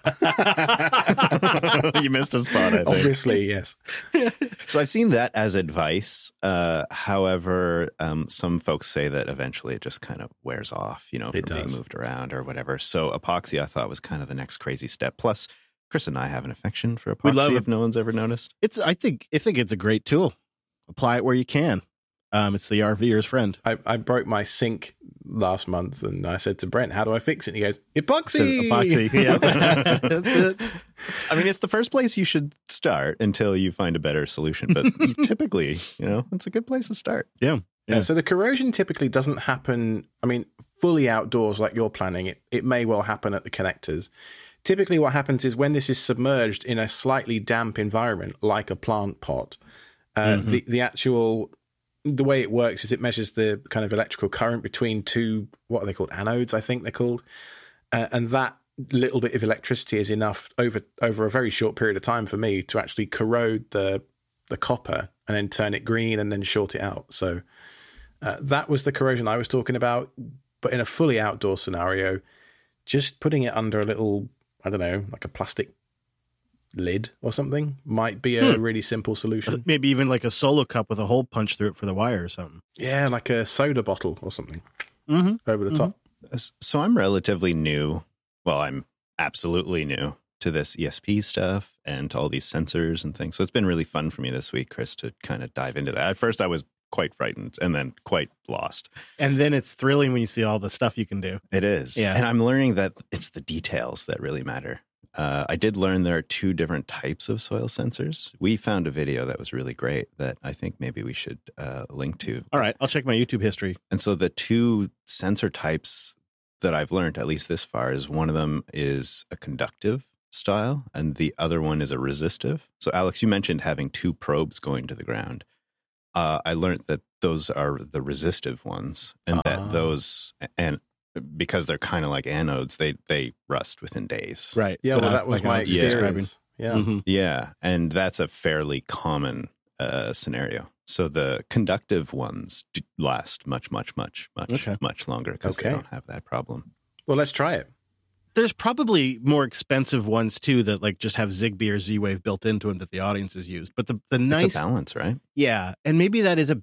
You missed a spot, I think. Obviously, yes. So I've seen that as advice. However, some folks say that eventually it just kind of wears off, from It being does. moved around or whatever. So epoxy, I thought, was kind of the next crazy step. Plus, Chris and I have an affection for We love epoxy, it. if no one's ever noticed. I think it's a great tool. Apply it where you can. It's the RVer's friend. I broke my sink last month, and I said to Brent, "How do I fix it?" And he goes, So, "Epoxy." epoxy. Yeah. I mean, it's the first place you should start until you find a better solution. But typically, it's a good place to start. Yeah. So the corrosion typically doesn't happen, I mean, fully outdoors like you're planning. It may well happen at the connectors. Typically what happens is when this is submerged in a slightly damp environment, like a plant pot, the way it works is it measures the kind of electrical current between two, what are they called? Anodes, I think they're called. And that little bit of electricity is enough over a very short period of time for me to actually corrode the copper and then turn it green and then short it out. So that was the corrosion I was talking about. But in a fully outdoor scenario, just putting it under a little, I don't know, like a plastic lid or something might be a really simple solution. Maybe even like a solo cup with a hole punched through it for the wire or something. Yeah, like a soda bottle or something Mm-hmm. over the top. So I'm relatively new. Well, I'm absolutely new to this ESP stuff and to all these sensors and things. So it's been really fun for me this week, Chris, to kind of dive into that. At first, I was quite frightened and then quite lost. And then it's thrilling when you see all the stuff you can do. It is. Yeah. And I'm learning that it's the details that really matter. I did learn there are 2 different types of soil sensors. We found a video that was really great that I think maybe we should link to. All right, I'll check my YouTube history. And so the 2 sensor types that I've learned, at least this far, is one of them is a conductive style and the other one is a resistive. So Alex, you mentioned having 2 probes going to the ground. I learned that those are the resistive ones, and that those, and because they're kind of like anodes, they rust within days. Right. Yeah, well, that was my experience. Yeah. Mm-hmm. Yeah, and that's a fairly common scenario. So the conductive ones last much longer because they don't have that problem. Well, let's try it. There's probably more expensive ones too that like just have Zigbee or Z-Wave built into them that the audience has used. But the nice, it's a balance, right? Yeah, and maybe it is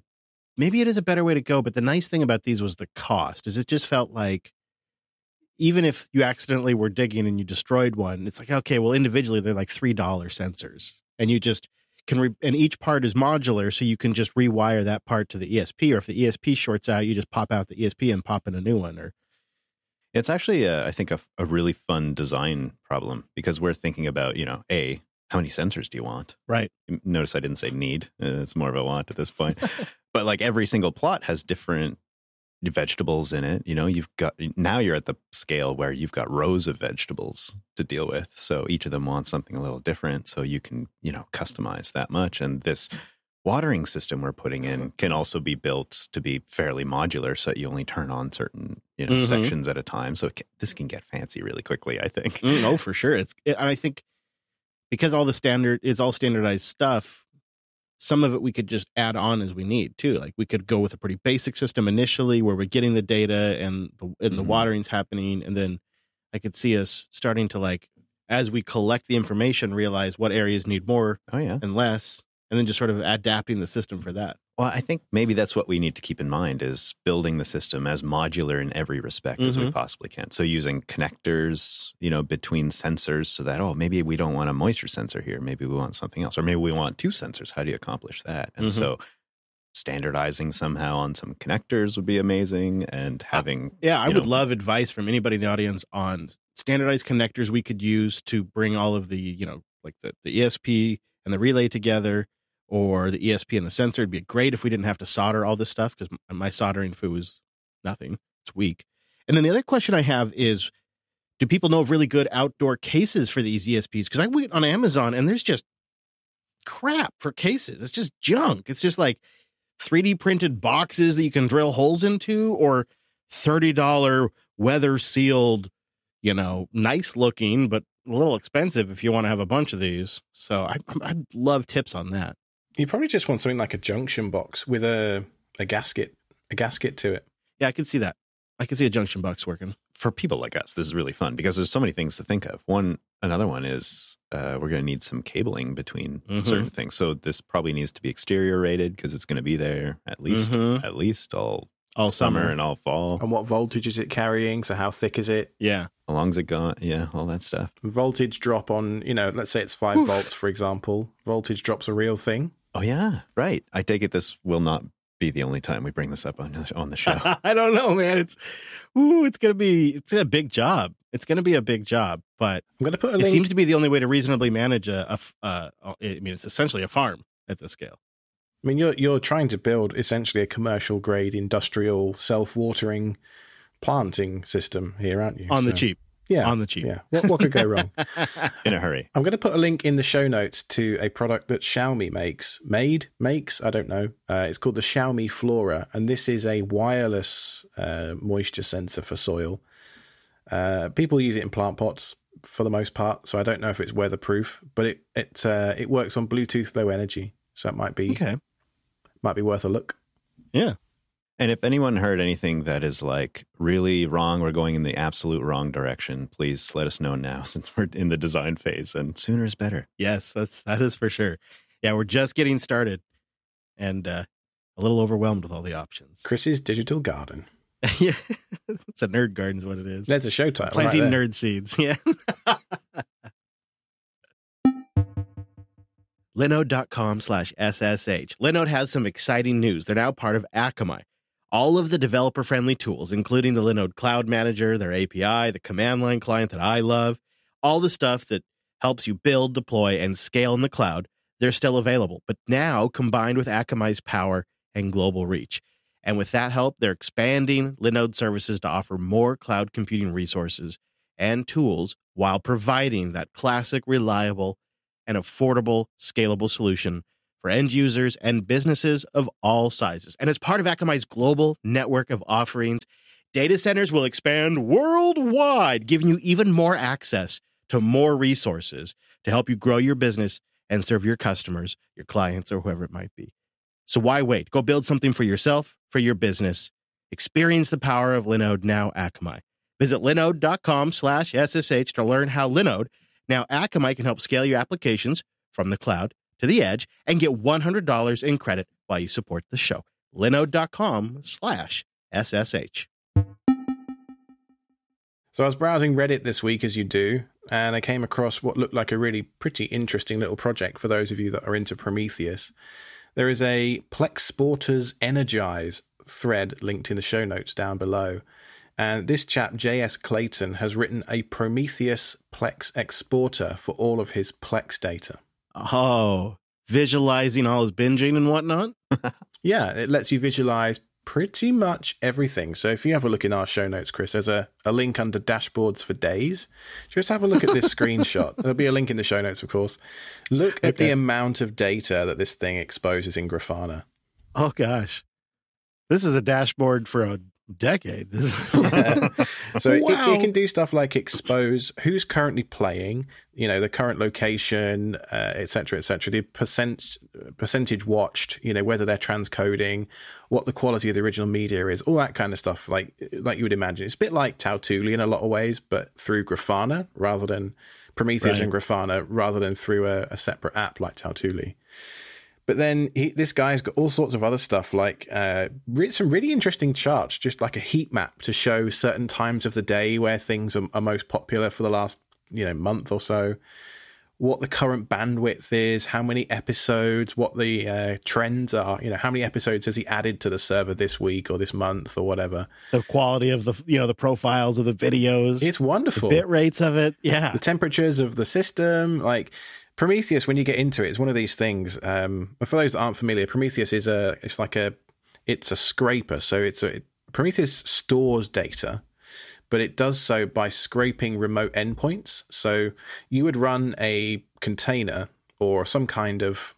a better way to go. But the nice thing about these was the cost. Is it just felt like even if you accidentally were digging and you destroyed one, it's like, okay, well, individually they're like $3 sensors, and you just can and each part is modular, so you can just rewire that part to the ESP, or if the ESP shorts out, you just pop out the ESP and pop in a new one. Or it's actually, I think, a really fun design problem, because we're thinking about, how many sensors do you want? Right. Notice I didn't say need. It's more of a want at this point. But like every single plot has different vegetables in it. Now you're at the scale where you've got rows of vegetables to deal with. So each of them wants something a little different. So you can, customize that much. And this watering system we're putting in can also be built to be fairly modular, so that you only turn on certain sections at a time. So this can get fancy really quickly, I think. Oh, for sure. And I think because it's all standardized stuff, some of it we could just add on as we need too. Like we could go with a pretty basic system initially where we're getting the data and the watering's happening, and then I could see us starting to, like, as we collect the information, realize what areas need more and less, and then just sort of adapting the system for that. Well, I think maybe that's what we need to keep in mind, is building the system as modular in every respect as we possibly can. So using connectors, between sensors, so that, maybe we don't want a moisture sensor here. Maybe we want something else. Or maybe we want 2 sensors. How do you accomplish that? And so standardizing somehow on some connectors would be amazing, and having... I would love advice from anybody in the audience on standardized connectors we could use to bring all of the, like the ESP and the relay together, or the ESP and the sensor. It'd be great if we didn't have to solder all this stuff, because my soldering foo is nothing. It's weak. And then the other question I have is, do people know of really good outdoor cases for these ESPs? Because I went on Amazon and there's just crap for cases. It's just junk. It's just like 3D printed boxes that you can drill holes into, or $30 weather sealed, nice looking, but a little expensive if you want to have a bunch of these. So I'd love tips on that. You probably just want something like a junction box with a gasket to it. Yeah, I can see that. I can see a junction box working. For people like us, this is really fun because there's so many things to think of. Another one is we're going to need some cabling between certain things. So this probably needs to be exterior rated, because it's going to be there at least all summer and all fall. And what voltage is it carrying? So how thick is it? Yeah. How long's it gone? Yeah, all that stuff. Voltage drop on, let's say it's 5 volts, for example. Voltage drop's a real thing. Oh, yeah. Right. I take it this will not be the only time we bring this up on the show. I don't know, man. It's a big job. It's going to be a big job, but I'm going to put a link. It seems to be the only way to reasonably manage it's essentially a farm at this scale. I mean, you're trying to build essentially a commercial grade industrial self-watering planting system here, aren't you? On the cheap. Yeah. On the cheap. Yeah. What could go wrong? In a hurry. I'm going to put a link in the show notes to a product that Xiaomi makes. I don't know. It's called the Xiaomi Flora, and this is a wireless moisture sensor for soil. People use it in plant pots for the most part, so I don't know if it's weatherproof, but it works on Bluetooth Low Energy, so it might be worth a look. Yeah. And if anyone heard anything that is like really wrong, we're going in the absolute wrong direction, please let us know now, since we're in the design phase, and sooner is better. Yes, that is for sure. Yeah, we're just getting started, and a little overwhelmed with all the options. Chris's Digital Garden. Yeah, it's a nerd garden is what it is. That's a show title. Planting nerd seeds. Yeah. Linode.com/SSH. Linode has some exciting news. They're now part of Akamai. All of the developer-friendly tools, including the Linode Cloud Manager, their API, the command line client that I love, All the stuff that helps you build, deploy, and scale in the cloud, they're still available, but now combined with Akamai's power and global reach. And with that help, they're expanding Linode services to offer more cloud computing resources and tools while providing that classic, reliable, and affordable, scalable solution for end users and businesses of all sizes. And as part of Akamai's global network of offerings, data centers will expand worldwide, giving you even more access to more resources to help you grow your business and serve your customers, your clients, or whoever it might be. So why wait? Go build something for yourself, for your business. Experience the power of Linode, now Akamai. Visit linode.com/SSH to learn how Linode, now Akamai, can help scale your applications from the cloud to the edge and get $100 in credit while you support the show. Linode.com/SSH. So I was browsing Reddit this week, as you do, and I came across what looked like a really pretty interesting little project for those of you that are into Prometheus. There is a Plexporters Energize thread linked in the show notes down below. And this chap, J.S. Clayton, has written a Prometheus Plex exporter for all of his Plex data. Oh, visualizing all his binging and whatnot? Yeah, it lets you visualize pretty much everything. So if you have a look in our show notes, Chris, there's a link under dashboards for days. Just have a look at this screenshot. There'll be a link in the show notes, of course. Look at the amount of data that this thing exposes in Grafana. Oh, gosh. This is a dashboard for a decade. Yeah. So wow. it can do stuff like expose who's currently playing, the current location, et cetera, the percentage watched, whether they're transcoding, what the quality of the original media is, all that kind of stuff, like you would imagine. It's a bit like Tautuli in a lot of ways, but through Grafana rather than Prometheus and Grafana, rather than through a separate app like Tautuli. But then this guy's got all sorts of other stuff, like some really interesting charts, just like a heat map to show certain times of the day where things are most popular for the last month or so, what the current bandwidth is, how many episodes, what the trends are, how many episodes has he added to the server this week or this month or whatever. The quality of the profiles of the videos. It's wonderful. The bit rates of it. Yeah. The temperatures of the system, like Prometheus, when you get into it, is one of these things. For those that aren't familiar, Prometheus is a scraper. So Prometheus stores data, but it does so by scraping remote endpoints. So you would run a container or some kind of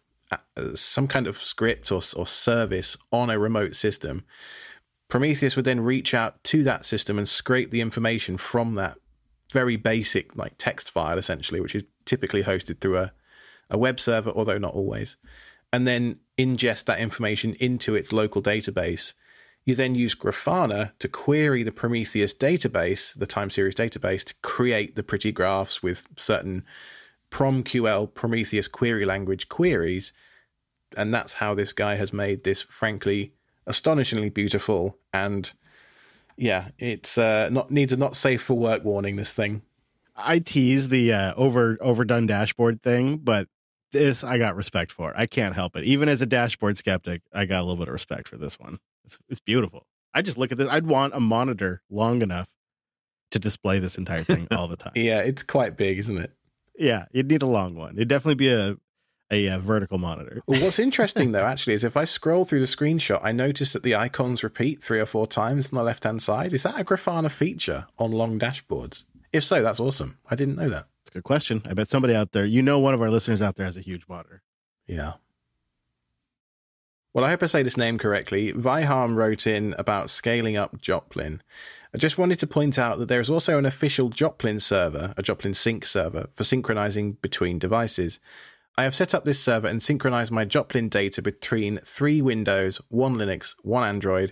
script or service on a remote system. Prometheus would then reach out to that system and scrape the information from that very basic like text file, essentially, which is typically hosted through a web server, although not always, and then ingest that information into its local database. You then use Grafana to query the Prometheus database, the time series database, to create the pretty graphs with certain PromQL, Prometheus query language queries. And that's how this guy has made this, frankly, astonishingly beautiful. And yeah, it's needs a not safe for work warning, this thing. I tease the overdone dashboard thing, but this I got respect for. I can't help it. Even as a dashboard skeptic, I got a little bit of respect for this one. It's beautiful. I just look at this. I'd want a monitor long enough to display this entire thing all the time. Yeah, it's quite big, isn't it? Yeah, you'd need a long one. It'd definitely be a vertical monitor. Well, what's interesting, though, actually, is if I scroll through the screenshot, I notice that the icons repeat 3 or 4 times on the left-hand side. Is that a Grafana feature on long dashboards? If so, that's awesome. I didn't know that. It's a good question. I bet somebody out there, one of our listeners out there has a huge monitor. Yeah. Well, I hope I say this name correctly. Viham wrote in about scaling up Joplin. I just wanted to point out that there's also an official Joplin server, a Joplin Sync server, for synchronizing between devices. I have set up this server and synchronized my Joplin data between 3 Windows, 1 Linux, 1 Android,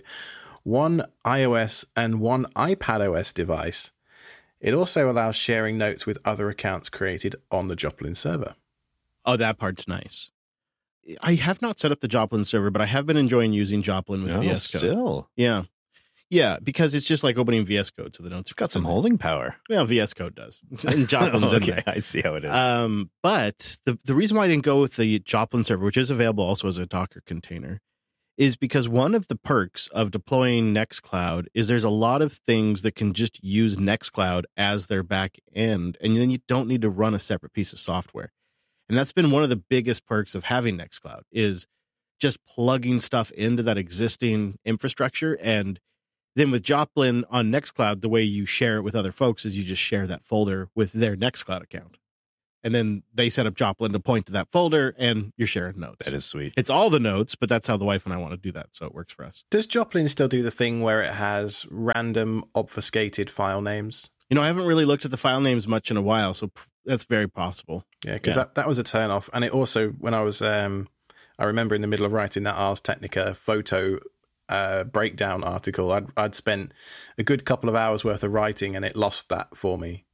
1 iOS, and 1 iPadOS device. It also allows sharing notes with other accounts created on the Joplin server. Oh, that part's nice. I have not set up the Joplin server, but I have been enjoying using Joplin with VS Code. Still? Yeah. Yeah, because it's just like opening VS Code to the notes. It's got some holding power. Well, VS Code does. And Joplin's in there. I see how it is. But the reason why I didn't go with the Joplin server, which is available also as a Docker container, is because one of the perks of deploying Nextcloud is there's a lot of things that can just use Nextcloud as their back end, and then you don't need to run a separate piece of software. And that's been one of the biggest perks of having Nextcloud is just plugging stuff into that existing infrastructure. And then with Joplin on Nextcloud, the way you share it with other folks is you just share that folder with their Nextcloud account. And then they set up Joplin to point to that folder, and you're sharing notes. That is sweet. It's all the notes, but that's how the wife and I want to do that, so it works for us. Does Joplin still do the thing where it has random obfuscated file names? You know, I haven't really looked at the file names much in a while, so that's very possible. Yeah, because that was a turn-off. And it also, when I was, I remember in the middle of writing that Ars Technica photo breakdown article, I'd spent a good couple of hours worth of writing, and it lost that for me.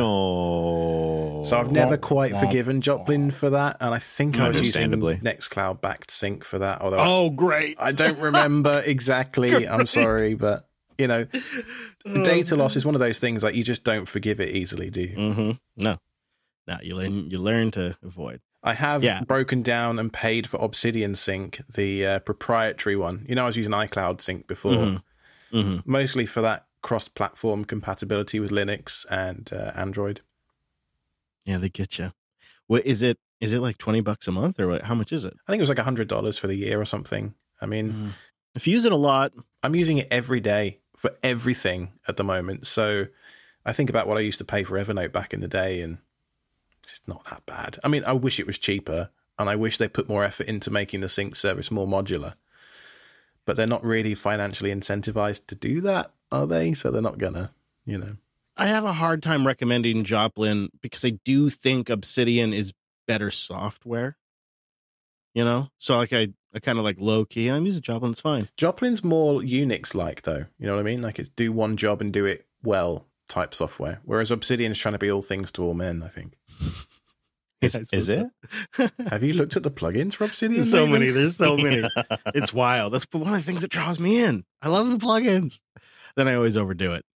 No. So I've never quite forgiven Joplin for that, and I think I was using Understandably. Nextcloud backed sync for that. Although Oh, great. I don't remember exactly. I'm sorry, but you know, data loss is one of those things like you just don't forgive it easily, do you? Mm-hmm. No, you learn to avoid. I have broken down and paid for Obsidian Sync, the proprietary one. You know, I was using iCloud Sync before, mostly for that cross-platform compatibility with Linux and Android. Yeah, they get you. What is it? Is it like $20 a month, or what? How much is it? I think it was like $100 for the year or something. I mean, if you use it a lot, I'm using it every day for everything at the moment. So I think about what I used to pay for Evernote back in the day, and it's not that bad. I mean, I wish it was cheaper, and I wish they put more effort into making the sync service more modular. But they're not really financially incentivized to do that, are they? So they're not gonna, you know. I have a hard time recommending Joplin because I do think Obsidian is better software. You know? So like I kind of like low key, I'm using Joplin, it's fine. Joplin's more Unix-like, though. You know what I mean? Like it's do one job and do it well type software. Whereas Obsidian's trying to be all things to all men, I think. Is it? Have you looked at the plugins for Obsidian? There's so many. There's so many. It's wild. That's one of the things that draws me in. I love the plugins. Then I always overdo it.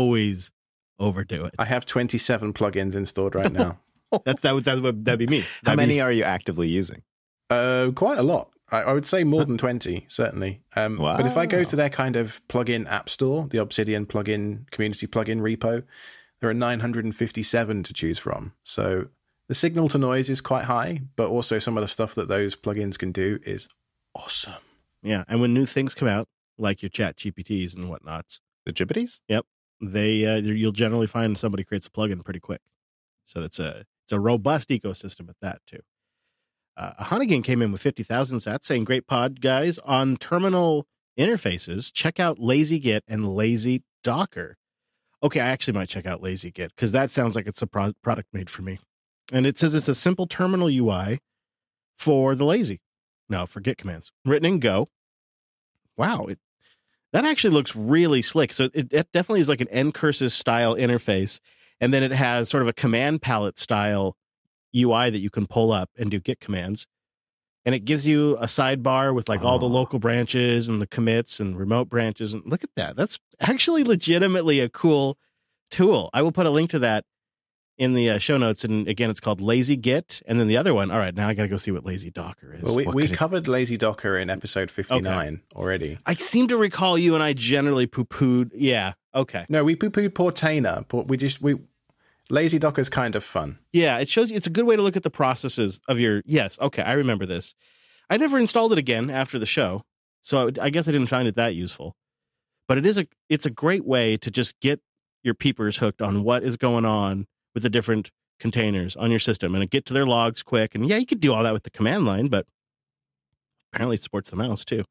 I have 27 plugins installed right now. That'd be me. How many are you actively using? Quite a lot. I would say more than 20, certainly. Wow. But if I go to their kind of plugin app store, the Obsidian plugin community plugin repo, there are 957 to choose from. So the signal to noise is quite high, but also some of the stuff that those plugins can do is awesome. Yeah, and when new things come out, like your Chat GPTs and whatnots, The Jippities? yep, you'll generally find somebody creates a plugin pretty quick. So it's a robust ecosystem at that too. Hannigan came in with 50,000 sats saying, "Great pod, guys. On terminal interfaces, check out LazyGit and LazyDocker." Okay, I actually might check out LazyGit because that sounds like it's a product made for me. And it says it's a simple terminal UI for the lazy. No, for Git commands. Written in Go. Wow, that actually looks really slick. So it definitely is like an ncurses style interface. And then it has sort of a command palette style UI that you can pull up and do Git commands. And it gives you a sidebar with like all the local branches and the commits and remote branches. And look at that. That's actually legitimately a cool tool. I will put a link to that in the show notes. And again, it's called LazyGit. And then the other one, all right, now I got to go see what LazyDocker is. Well, we covered LazyDocker in episode 59 already. I seem to recall you and I generally poo-pooed. Yeah, okay. No, we poo-pooed Portainer, but LazyDocker's kind of fun. Yeah, it shows you, it's a good way to look at the processes of your, yes, okay, I remember this. I never installed it again after the show, so I guess I didn't find it that useful. But it's a great way to just get your peepers hooked on what is going on with the different containers on your system and get to their logs quick. And yeah, you could do all that with the command line, but apparently it supports the mouse too.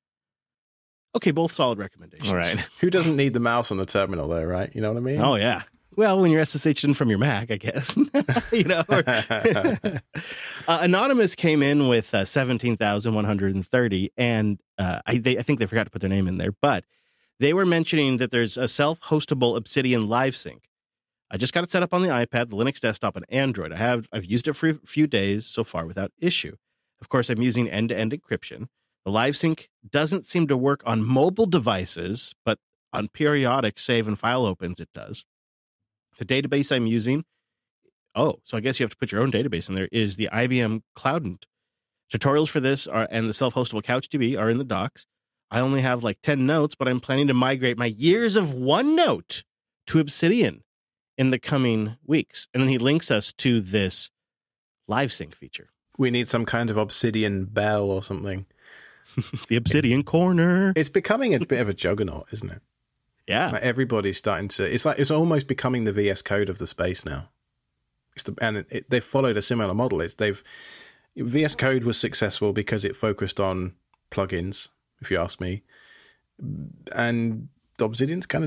Okay, both solid recommendations. All right. Who doesn't need the mouse on the terminal though, right? You know what I mean? Oh, yeah. Well, when you're SSH in from your Mac, I guess. You know. Anonymous came in with 17,130, and I think they forgot to put their name in there, but they were mentioning that there's a self-hostable Obsidian Live Sync. I just got it set up on the iPad, the Linux desktop, and Android. I've used it for a few days so far without issue. Of course, I'm using end-to-end encryption. The Live Sync doesn't seem to work on mobile devices, but on periodic save and file opens, it does. The database I'm using, so I guess you have to put your own database in there, is the IBM Cloud Tutorials for this and the self-hostable CouchDB are in the docs. I only have like 10 notes, but I'm planning to migrate my years of OneNote to Obsidian in the coming weeks. And then he links us to this live sync feature. We need some kind of Obsidian bell or something. The Obsidian Corner. It's becoming a bit of a juggernaut, isn't it? Yeah. Like everybody's starting to... It's almost becoming the VS Code of the space now. They've followed a similar model. VS Code was successful because it focused on plugins, if you ask me. And Obsidian's kind